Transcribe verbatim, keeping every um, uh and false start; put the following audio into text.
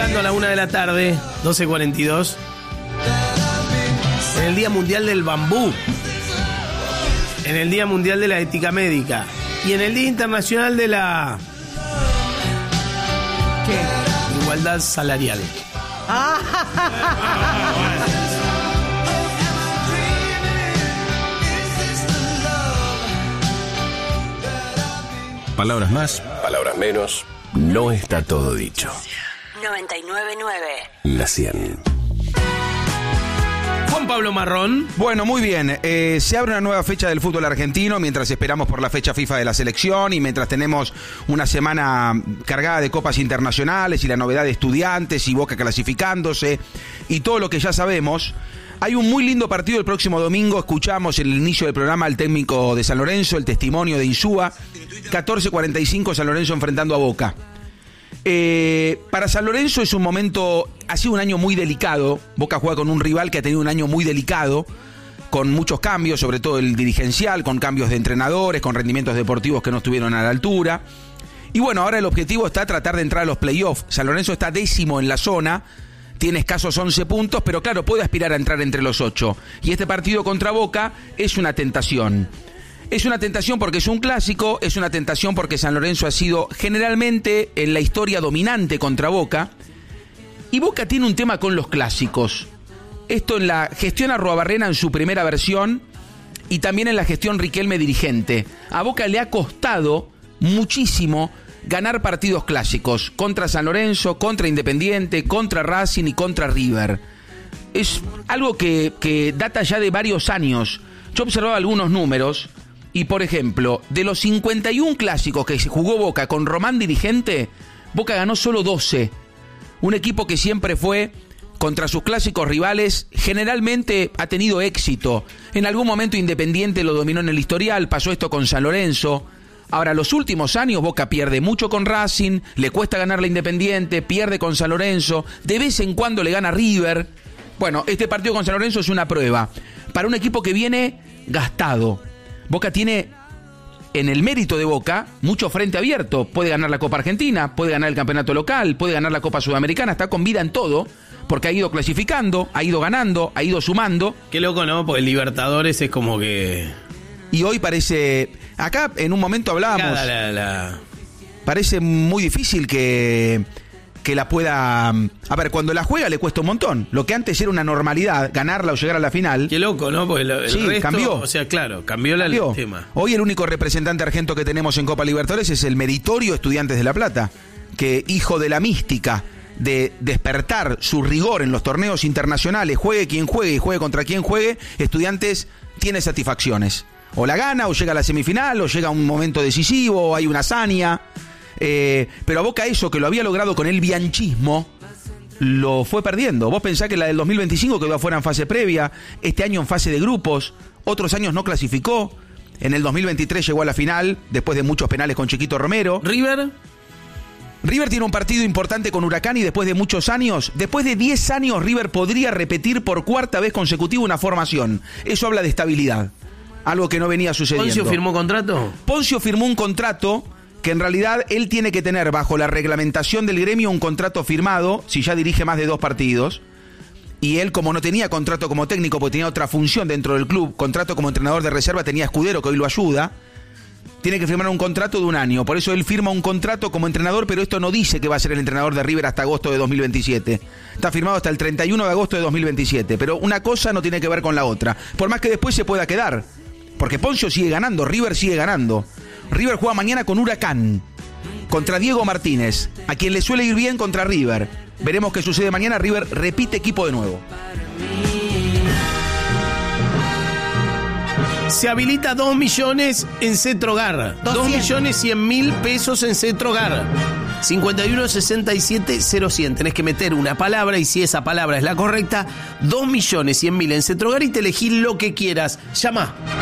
llegando a la una de la tarde, doce cuarenta y dos. En el Día Mundial del Bambú. En el Día Mundial de la Ética Médica. Y en el Día Internacional de la... ¿Qué? Igualdad salarial. Palabras más, palabras menos. No está todo dicho. noventa y nueve punto nueve. La cien. Juan Pablo Marrón. Bueno, muy bien. Eh, se abre una nueva fecha del fútbol argentino mientras esperamos por la fecha FIFA de la selección y mientras tenemos una semana cargada de copas internacionales y la novedad de Estudiantes y Boca clasificándose y todo lo que ya sabemos. Hay un muy lindo partido el próximo domingo. Escuchamos en el inicio del programa al técnico de San Lorenzo, el testimonio de Insúa. catorce cuarenta y cinco San Lorenzo enfrentando a Boca. Eh, para San Lorenzo es un momento, ha sido un año muy delicado. Boca juega con un rival que ha tenido un año muy delicado, con muchos cambios, sobre todo el dirigencial, con cambios de entrenadores, con rendimientos deportivos que no estuvieron a la altura. Y bueno, ahora el objetivo está tratar de entrar a los playoffs. San Lorenzo está décimo en la zona, tiene escasos once puntos, pero claro, puede aspirar a entrar entre los ocho. Y este partido contra Boca es una tentación. Es una tentación porque es un clásico, es una tentación porque San Lorenzo ha sido generalmente en la historia dominante contra Boca. Y Boca tiene un tema con los clásicos. Esto en la gestión Arruabarrena en su primera versión y también en la gestión Riquelme dirigente. A Boca le ha costado muchísimo ganar partidos clásicos contra San Lorenzo, contra Independiente, contra Racing y contra River. Es algo que, que data ya de varios años. Yo observaba algunos números. Y por ejemplo, de los cincuenta y uno clásicos que jugó Boca con Román dirigente, Boca ganó solo doce. Un equipo que siempre fue contra sus clásicos rivales, generalmente ha tenido éxito. En algún momento Independiente lo dominó en el historial, pasó esto con San Lorenzo. Ahora, los últimos años Boca pierde mucho con Racing, le cuesta ganarle a Independiente, pierde con San Lorenzo, de vez en cuando le gana a River. Bueno, este partido con San Lorenzo es una prueba para un equipo que viene gastado. Boca tiene, en el mérito de Boca, mucho frente abierto. Puede ganar la Copa Argentina, puede ganar el campeonato local, puede ganar la Copa Sudamericana, está con vida en todo, porque ha ido clasificando, ha ido ganando, ha ido sumando. Qué loco, ¿no? Porque Libertadores es como que... Y hoy parece... Acá en un momento hablábamos... La, la... Parece muy difícil que... que la pueda... A ver, cuando la juega le cuesta un montón. Lo que antes era una normalidad, ganarla o llegar a la final. Qué loco, ¿no? Porque el, el sí, resto, cambió. O sea, claro, cambió, cambió. el tema. Hoy el único representante argento que tenemos en Copa Libertadores es el meritorio Estudiantes de La Plata, que hijo de la mística de despertar su rigor en los torneos internacionales, juegue quien juegue y juegue contra quien juegue, Estudiantes tiene satisfacciones. O la gana, o llega a la semifinal, o llega a un momento decisivo, o hay una hazaña. Eh, pero a Boca eso, que lo había logrado con el bianchismo, lo fue perdiendo. Vos pensás que la del dos mil veinticinco quedó afuera en fase previa, este año en fase de grupos, otros años no clasificó, en el dos mil veintitrés llegó a la final, después de muchos penales con Chiquito Romero. ¿River? River tiene un partido importante con Huracán y después de muchos años, después de diez años, River podría repetir por cuarta vez consecutiva una formación. Eso habla de estabilidad, algo que no venía sucediendo. ¿Poncio firmó contrato? Poncio firmó un contrato que en realidad él tiene que tener bajo la reglamentación del gremio un contrato firmado si ya dirige más de dos partidos. Y él, como no tenía contrato como técnico porque tenía otra función dentro del club, contrato como entrenador de reserva, tenía Escudero que hoy lo ayuda, tiene que firmar un contrato de un año. Por eso él firma un contrato como entrenador, pero esto no dice que va a ser el entrenador de River hasta agosto de dos mil veintisiete. Está firmado hasta el treinta y uno de agosto de dos mil veintisiete. Pero una cosa no tiene que ver con la otra. Por más que después se pueda quedar. Porque Poncio sigue ganando, River sigue ganando. River juega mañana con Huracán, contra Diego Martínez, a quien le suele ir bien contra River. Veremos qué sucede mañana. River repite equipo de nuevo. Se habilita dos millones en Cetrogar. dos millones cien mil pesos en Cetrogar. cincuenta y uno sesenta y siete cero cien. Tenés que meter una palabra y si esa palabra es la correcta, dos millones cien mil en Cetrogar y te elegís lo que quieras. Llama.